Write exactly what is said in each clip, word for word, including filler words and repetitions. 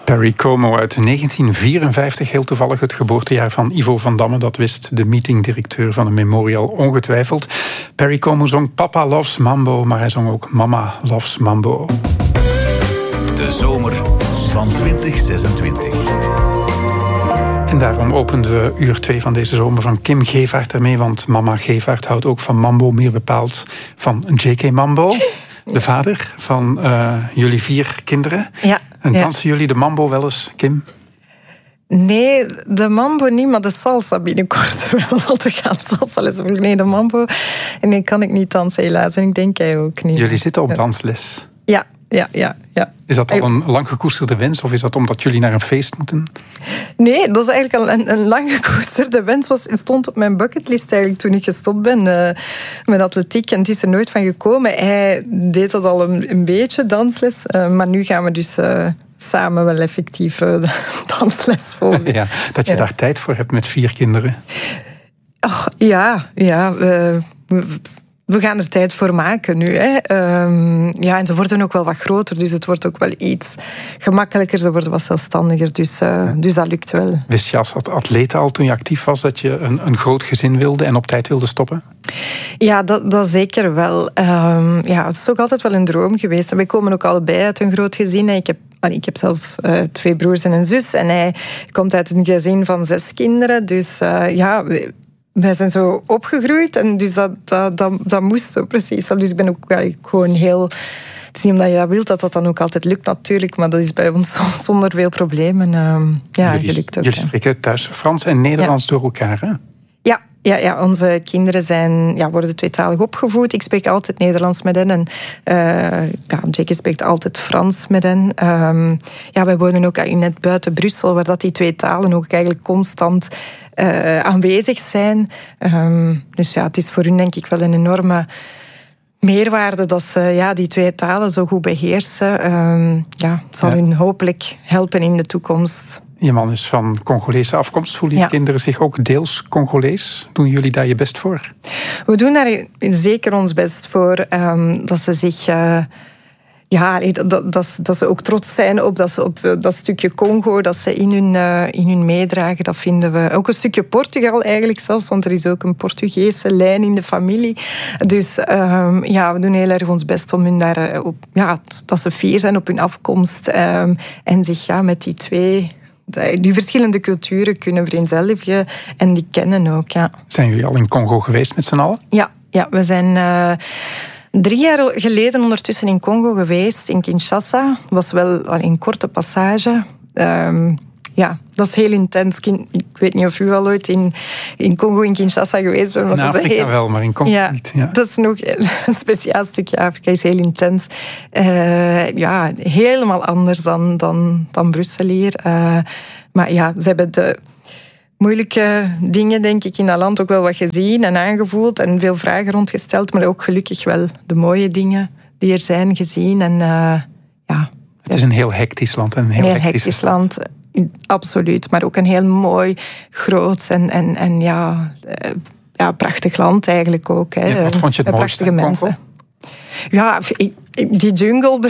Perry Como uit negentien vierenvijftig, heel toevallig het geboortejaar van Ivo van Damme. Dat wist de meetingdirecteur van de Memorial ongetwijfeld. Perry Como zong Papa Loves Mambo, maar hij zong ook Mama Loves Mambo. De zomer van twintig zesentwintig. En daarom openden we uur twee van deze zomer van Kim Gevaert ermee, want mama Gevaert houdt ook van mambo, meer bepaald van J K Mambo, de vader van uh, jullie vier kinderen. Ja. En ja. dansen jullie de mambo wel eens, Kim? Nee, de mambo niet, maar de salsa binnenkort wel. Want we gaan salsa les volgen. Nee, de mambo. En nee, kan ik niet dansen helaas. En ik denk hij ook niet. Jullie zitten op dansles. Ja, ja, ja. ja. Is dat al een lang gekoesterde wens of is dat omdat jullie naar een feest moeten? Nee, dat is eigenlijk al een, een lang gekoesterde wens. Was, stond op mijn bucketlist eigenlijk toen ik gestopt ben uh, met atletiek. En het is er nooit van gekomen. Hij deed dat al een, een beetje, dansles. Uh, maar nu gaan we dus uh, samen wel effectief uh, dansles volgen. Ja, dat je ja. daar tijd voor hebt met vier kinderen. Ach, ja, ja. Uh, We gaan er tijd voor maken nu. Hè. Um, ja, en ze worden ook wel wat groter, dus het wordt ook wel iets gemakkelijker. Ze worden wat zelfstandiger, dus, uh, ja. dus dat lukt wel. Wist je als atleet al, toen je actief was, dat je een, een groot gezin wilde en op tijd wilde stoppen? Ja, dat, dat zeker wel. Um, ja, het is ook altijd wel een droom geweest. En wij komen ook allebei uit een groot gezin. Ik heb, ik heb zelf uh, twee broers en een zus. En hij komt uit een gezin van zes kinderen. Dus uh, ja... Wij zijn zo opgegroeid en dus dat, dat, dat, dat moest zo precies. Dus ik ben ook ja, gewoon heel... Het is niet omdat je dat wilt dat dat dan ook altijd lukt natuurlijk, maar dat is bij ons zonder veel problemen. Uh, ja, jullie, gelukt ook. Jullie spreken thuis Frans en Nederlands ja. door elkaar, hè? Ja, ja, ja, onze kinderen zijn, ja, worden tweetalig opgevoed. Ik spreek altijd Nederlands met hen. En uh, ja, Jackie spreekt altijd Frans met hen. Um, ja, wij wonen ook net buiten Brussel, waar dat die twee talen ook eigenlijk constant uh, aanwezig zijn. Um, dus ja, het is voor hun denk ik wel een enorme meerwaarde dat ze ja, die twee talen zo goed beheersen. Um, ja, zal ja. hun hopelijk helpen in de toekomst. Je man is van Congolese afkomst. Voelen je ja. kinderen zich ook deels Congolees? Doen jullie daar je best voor? We doen daar zeker ons best voor. Um, dat ze zich... Uh, ja, dat, dat, dat ze ook trots zijn op dat, ze op dat stukje Congo, dat ze in hun, uh, in hun meedragen. Dat vinden we. Ook een stukje Portugal eigenlijk zelfs, want er is ook een Portugese lijn in de familie. Dus um, ja, we doen heel erg ons best om hun daar... Op, ja, dat ze fier zijn op hun afkomst. Um, en zich ja, met die twee... die verschillende culturen kunnen vereenzelvigen en die kennen ook, ja. Zijn jullie al in Congo geweest met z'n allen? Ja, ja we zijn uh, drie jaar geleden ondertussen in Congo geweest, in Kinshasa. Het was wel een korte passage. Um, ja, dat is heel intens. Ik weet niet of u al ooit in, in Congo, in Kinshasa geweest bent. In Afrika heel... wel, maar in Congo ja, niet. Ja. Dat is nog een speciaal stukje Afrika, is heel intens. Uh, ja, helemaal anders dan, dan, dan Brussel hier. Uh, maar ja, ze hebben de moeilijke dingen, denk ik, in dat land ook wel wat gezien en aangevoeld en veel vragen rondgesteld, maar ook gelukkig wel de mooie dingen die er zijn gezien. En, uh, ja, het is een heel hectisch land. Een heel, heel hectisch land. land. Absoluut, maar ook een heel mooi, groot en, en, en ja, ja, prachtig land eigenlijk ook. Hè. Ja, wat vond je het mooiste prachtige mensen. Ja, die jungle,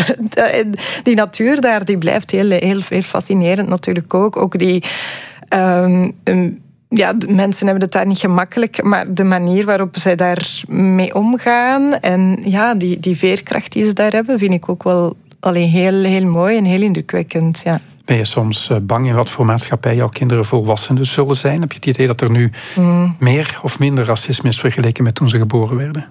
die natuur daar, die blijft heel, heel, heel fascinerend natuurlijk ook. Ook die... Um, um, ja, de mensen hebben het daar niet gemakkelijk, maar de manier waarop zij daarmee omgaan en ja, die, die veerkracht die ze daar hebben, vind ik ook wel alleen heel, heel mooi en heel indrukwekkend, ja. Ben je soms bang in wat voor maatschappij jouw kinderen volwassen dus zullen zijn? Heb je het idee dat er nu mm. meer of minder racisme is vergeleken met toen ze geboren werden?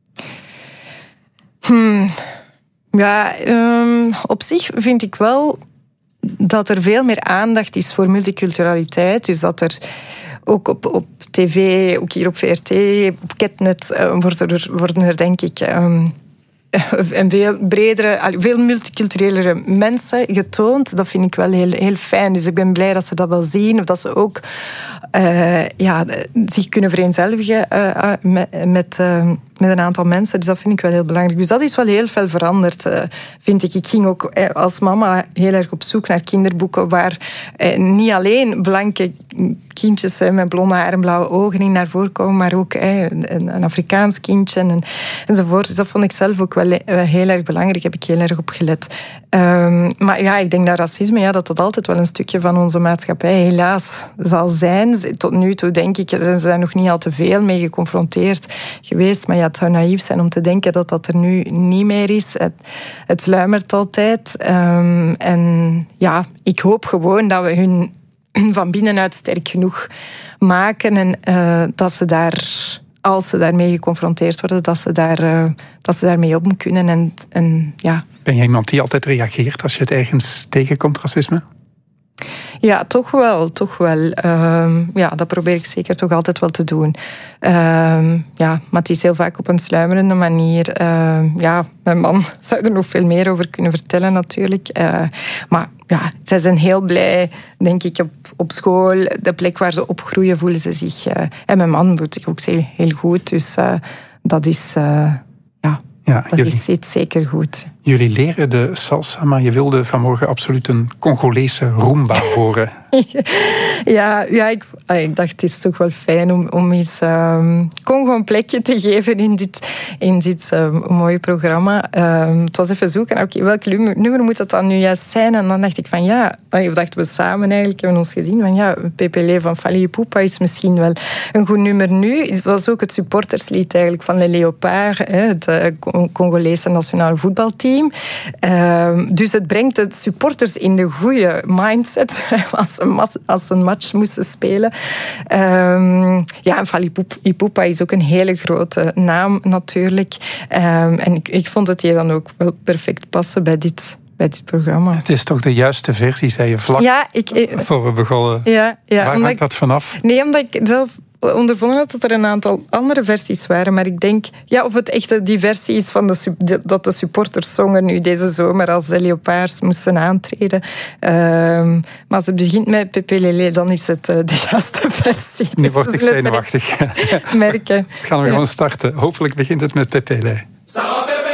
Hmm. Ja, um, op zich vind ik wel dat er veel meer aandacht is voor multiculturaliteit. Dus dat er ook op, op tv, ook hier op V R T, op Ketnet, uh, worden, er, worden er denk ik... Um, en veel bredere, veel multiculturelere mensen getoond. Dat vind ik wel heel, heel fijn. Dus ik ben blij dat ze dat wel zien. Of dat ze ook uh, ja, zich kunnen vereenzelvigen uh, met, met, uh, met een aantal mensen. Dus dat vind ik wel heel belangrijk. Dus dat is wel heel veel veranderd, uh, vind ik. Ik ging ook eh, als mama heel erg op zoek naar kinderboeken waar eh, niet alleen blanke kindjes eh, met blonde haar en blauwe ogen in naar voren komen, maar ook eh, een, een Afrikaans kindje en, enzovoort. Dus dat vond ik zelf ook wel uh, heel erg belangrijk. Heb ik heel erg op gelet. Um, maar ja, ik denk dat racisme, ja, dat dat altijd wel een stukje van onze maatschappij helaas zal zijn. Tot nu toe, denk ik, zijn ze daar nog niet al te veel mee geconfronteerd geweest. Maar ja, het zou naïef zijn om te denken dat dat er nu niet meer is. Het, het sluimert altijd. Um, en ja, ik hoop gewoon dat we hun van binnenuit sterk genoeg maken en uh, dat ze daar, als ze daarmee geconfronteerd worden, dat ze, daar, uh, dat ze daarmee om kunnen. En, en, ja. Ben jij iemand die altijd reageert als je het ergens tegenkomt, racisme? Ja, toch wel, toch wel. Uh, ja, dat probeer ik zeker toch altijd wel te doen. Uh, ja, maar het is heel vaak op een sluimerende manier. Uh, ja, mijn man zou er nog veel meer over kunnen vertellen natuurlijk. Uh, maar ja, zij zijn heel blij, denk ik, op, op school. De plek waar ze opgroeien voelen ze zich. Uh, en mijn man voelt zich ook heel, heel goed. Dus uh, dat is... Uh, ja, ja, dat jullie, is iets zeker goed. Jullie leren de salsa, maar je wilde vanmorgen absoluut een Congolese rumba horen. ja, ja ik, ik dacht, het is toch wel fijn om, om eens um, Congo een plekje te geven in dit, in dit um, mooie programma. Um, het was even zoeken, oké, okay, welk nummer moet dat dan nu juist zijn? En dan dacht ik van ja, of dachten we samen eigenlijk, hebben ons gezien van ja, Pepele van Fally Ipupa is misschien wel een goed nummer nu. Het was ook het supporterslied eigenlijk van Les Léopards, het uh, Congolese nationale voetbalteam. Uh, dus het brengt de supporters in de goede mindset als ze, als ze een match moesten spelen. Uh, ja, en Fally Ipupa is ook een hele grote naam natuurlijk. Uh, en ik, ik vond het hier dan ook wel perfect passen bij dit, bij dit programma. Het is toch de juiste versie, zei je vlak ja, ik, ik, voor we begonnen. Ja, ja, Waar hangt dat vanaf? Nee, omdat ik zelf ondervonden had dat er een aantal andere versies waren. Maar ik denk, ja, of het echt die versie is van de, dat de supporters zongen nu deze zomer als de Léopards moesten aantreden. Uh, maar als het begint met Pepe Lele, dan is het uh, de juiste versie. Nu word ik zenuwachtig. Merken. Gaan we ja. gewoon starten. Hopelijk begint het met Pepe Lele.